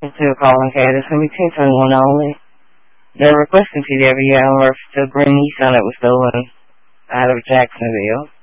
to calling Cat. It's going to be 1021 only. They're requesting CW Allen to bring Nissan that was stolen out of Jacksonville.